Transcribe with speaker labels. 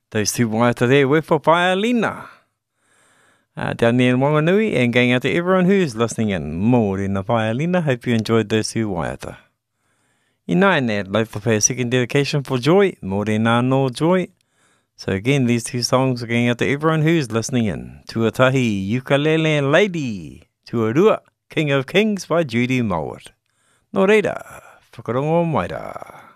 Speaker 1: Those two waiata there were for Paelina. Down there in Wanganui, and going out to everyone who's listening in. Mōrena Paelina, hope you enjoyed those two waiata. Ina and that like to pay a second dedication for Joy. Mōrena no Joy. So again, these two songs are going out to everyone who's listening in. Tuatahi, Ukulele Lady. Tuarua, King of Kings by Judy Mowat. Nō reira, whakarongo maira.